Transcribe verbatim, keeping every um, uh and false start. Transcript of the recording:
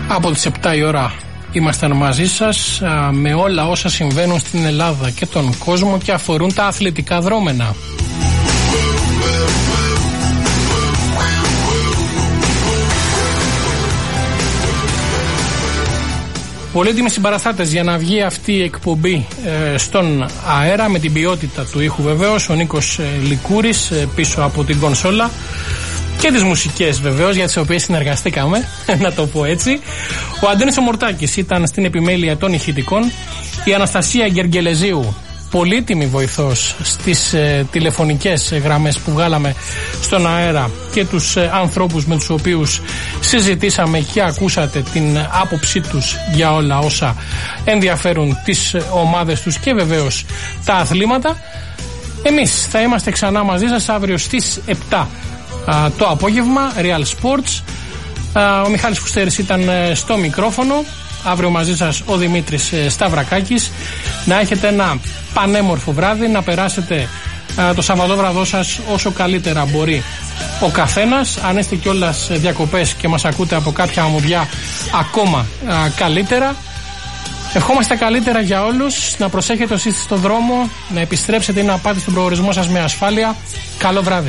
Από τις επτά η ώρα ήμασταν μαζί σας α, με όλα όσα συμβαίνουν στην Ελλάδα και τον κόσμο και αφορούν τα αθλητικά δρόμενα. Πολύτιμοι συμπαραστάτες για να βγει αυτή η εκπομπή ε, στον αέρα με την ποιότητα του ήχου βεβαίως, ο Νίκος ε, Λικούρης ε, πίσω από την κονσόλα και τις μουσικές βεβαίως για τις οποίες συνεργαστήκαμε, να το πω έτσι. Ο Αντώνης ο Μορτάκης ήταν στην επιμέλεια των ηχητικών, η Αναστασία Γεργελεζίου, πολύτιμη βοηθός στις ε, τηλεφωνικές γραμμές που βγάλαμε στον αέρα και τους ε, ανθρώπους με τους οποίους συζητήσαμε και ακούσατε την άποψή τους για όλα όσα ενδιαφέρουν τις ομάδες τους και βεβαίως τα αθλήματα. Εμείς θα είμαστε ξανά μαζί σας αύριο στις επτά α, το απόγευμα, Real Sports. Α, ο Μιχάλης Φουστέρης ήταν ε, στο μικρόφωνο. Αύριο μαζί σας ο Δημήτρης ε, Σταυρακάκης. Να έχετε ένα πανέμορφο βράδυ, να περάσετε α, το Σαββατόβραδό σας όσο καλύτερα μπορεί ο καθένας. Αν είστε κιόλας διακοπές και μας ακούτε από κάποια αμμουδιά, ακόμα α, καλύτερα. Ευχόμαστε καλύτερα για όλους, να προσέχετε όσοι είστε στον δρόμο, να επιστρέψετε ή να πάτε στον προορισμό σας με ασφάλεια. Καλό βράδυ.